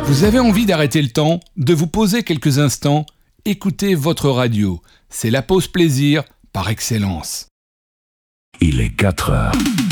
Vous avez envie d'arrêter le temps, de vous poser quelques instants? Écoutez votre radio. C'est la pause plaisir par excellence. Il est 4 heures.